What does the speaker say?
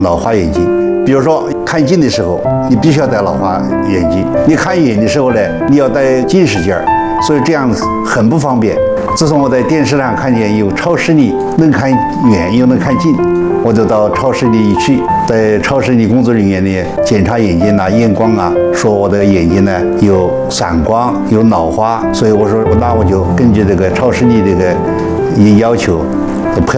老花眼镜。比如说看近的时候，你必须要戴老花眼镜；你看远的时候呢，你要戴近视镜儿，所以这样很不方便。自从我在电视上看见有超视力能看远又能看近，我就到超视力去，在超视力工作人员呢检查眼睛验光说我的眼睛呢有散光有老花，所以我说那我就根据这个超视力这个要求，